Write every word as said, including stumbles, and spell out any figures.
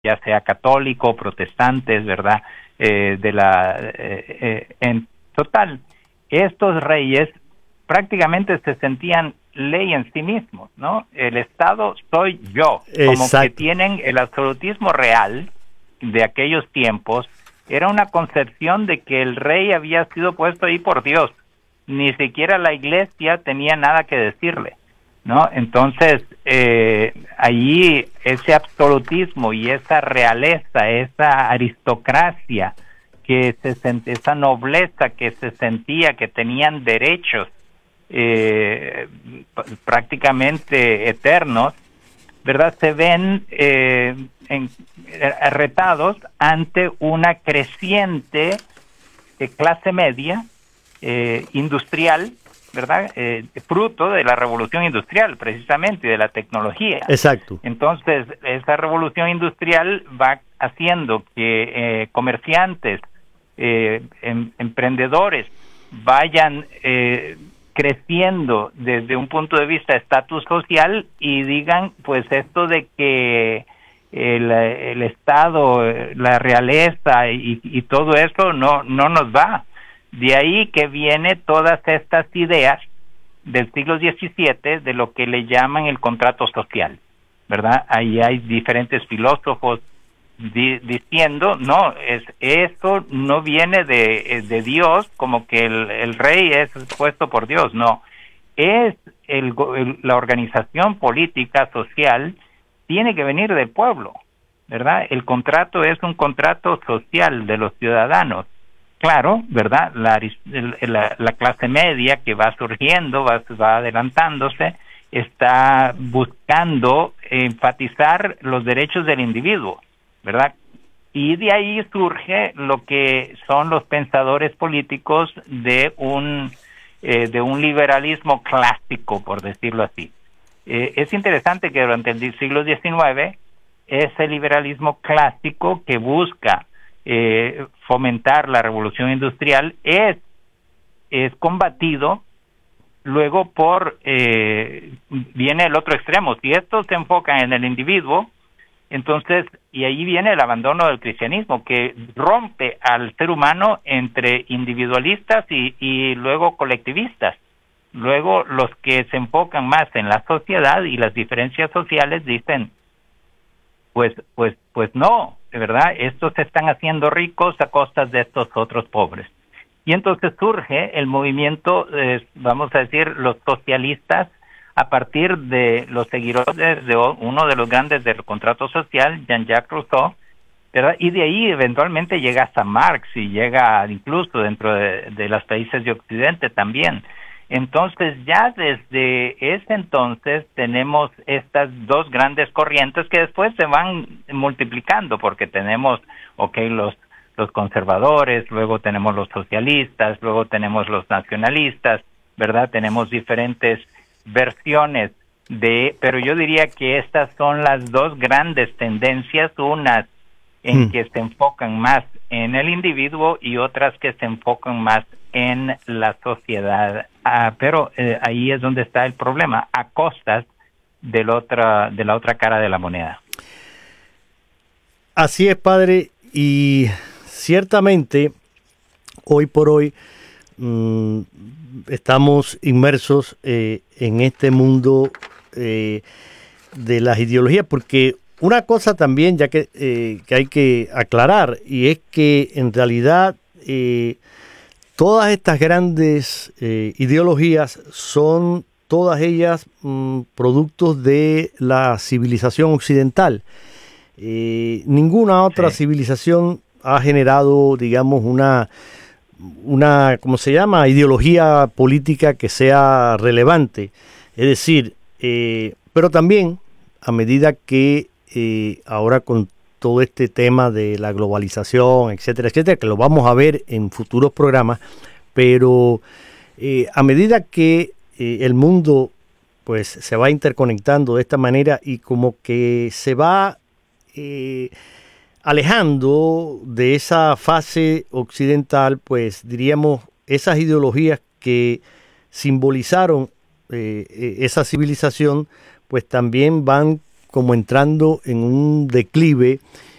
ya sea católico, protestantes, ¿verdad? Eh, de la eh, eh, en total, estos reyes prácticamente se sentían ley en sí mismos, ¿no? El Estado soy yo, como Exacto. que tienen el absolutismo real de aquellos tiempos. Era una concepción de que el rey había sido puesto ahí por Dios, ni siquiera la iglesia tenía nada que decirle, ¿no? Entonces, eh, allí ese absolutismo y esa realeza, esa aristocracia, que se sent- esa nobleza que se sentía que tenían derechos eh, prácticamente eternos, ¿verdad? Se ven eh, en, eh, retados ante una creciente eh, clase media eh, industrial, ¿verdad? Eh, fruto de la revolución industrial, precisamente, y de la tecnología. Exacto. Entonces, esa revolución industrial va haciendo que eh, comerciantes, eh, em, emprendedores, vayan eh, creciendo desde un punto de vista estatus social y digan, pues esto de que el, el Estado, la realeza y, y todo eso no, no nos va. De ahí que viene todas estas ideas del siglo diecisiete de lo que le llaman el contrato social, ¿verdad? Ahí hay diferentes filósofos di, diciendo, no, es esto no viene de, de Dios, como que el, el rey es puesto por Dios, no. Es el, el, la organización política social tiene que venir del pueblo, ¿verdad? El contrato es un contrato social de los ciudadanos. Claro, ¿verdad? La, la, la clase media que va surgiendo, va, va adelantándose, está buscando enfatizar los derechos del individuo, ¿verdad? Y de ahí surge lo que son los pensadores políticos de un eh, de un liberalismo clásico, por decirlo así. Eh, es interesante que durante el siglo diecinueve ese liberalismo clásico que busca Eh, fomentar la revolución industrial es es combatido luego por eh, viene el otro extremo. Si estos se enfocan en el individuo, entonces, y ahí viene el abandono del cristianismo, que rompe al ser humano entre individualistas y, y luego colectivistas. Luego los que se enfocan más en la sociedad y las diferencias sociales dicen, pues pues pues no, de verdad, estos se están haciendo ricos a costas de estos otros pobres. Y entonces surge el movimiento, eh, vamos a decir, los socialistas, a partir de los seguidores de uno de los grandes del contrato social, Jean-Jacques Rousseau, ¿verdad? Y de ahí eventualmente llega hasta Marx y llega incluso dentro de, de los países de Occidente también. Entonces, ya desde ese entonces tenemos estas dos grandes corrientes que después se van multiplicando, porque tenemos, ok, los, los conservadores, luego tenemos los socialistas, luego tenemos los nacionalistas, ¿verdad? Tenemos diferentes versiones de, pero yo diría que estas son las dos grandes tendencias, unas en mm. que se enfocan más en el individuo y otras que se enfocan más en la sociedad. Ah, pero eh, ahí es donde está el problema, a costas de la otra, de la otra cara de la moneda. Así es, padre, y ciertamente hoy por hoy mmm, estamos inmersos eh, en este mundo eh, de las ideologías, porque una cosa también ya que, eh, que hay que aclarar, y es que en realidad eh, todas estas grandes eh, ideologías son todas ellas mmm, productos de la civilización occidental. Eh, ninguna otra sí. civilización ha generado, digamos, una, una, ¿cómo se llama?, ideología política que sea relevante. Es decir, eh, pero también a medida que eh, ahora con todo este tema de la globalización, etcétera, etcétera, que lo vamos a ver en futuros programas, pero eh, a medida que eh, el mundo pues se va interconectando de esta manera y como que se va eh, alejando de esa fase occidental, pues diríamos esas ideologías que simbolizaron eh, esa civilización, pues también van como entrando en un declive